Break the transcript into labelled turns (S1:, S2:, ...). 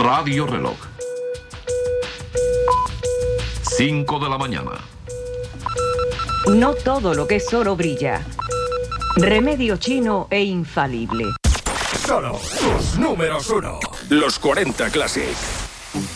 S1: Radio Reloj. 5 de la mañana.
S2: No todo lo que es oro brilla. Remedio chino e infalible.
S3: Solo tus números uno. Los 40 Classic.